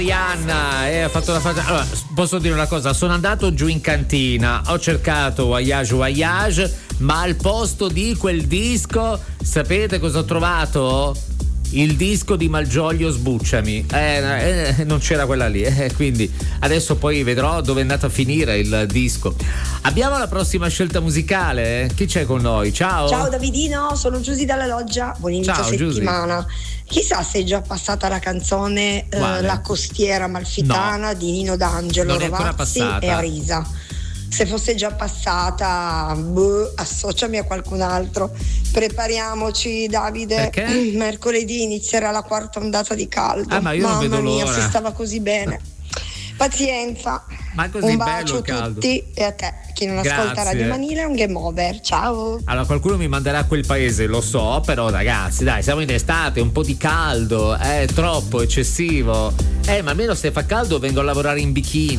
Rihanna ha fatto allora, posso dire una cosa, sono andato giù in cantina, ho cercato Voyage Voyage, ma al posto di quel disco sapete cosa ho trovato? Il disco di Malgioglio Sbucciami, non c'era quella lì, quindi adesso poi vedrò dove è andato a finire il disco. Abbiamo la prossima scelta musicale, chi c'è con noi? Ciao Davidino, sono Giusy dalla Loggia, buon inizio settimana. Chissà se è già passata la canzone La costiera amalfitana di Nino D'Angelo, Rovazzi e Arisa. Se fosse già passata, associami a qualcun altro. Prepariamoci, Davide. Perché? Mercoledì inizierà la quarta ondata di caldo. Ma io non vedo l'ora. Mamma mia, si stava così bene. Pazienza. Ma è così un bello bacio il caldo. A tutti e a te. Chi non ascolta Radio Manila è un game over. Ciao. Allora qualcuno mi manderà a quel paese, lo so, però ragazzi, dai, siamo in estate, un po' di caldo, è troppo eccessivo. Ma almeno se fa caldo vengo a lavorare in bikini.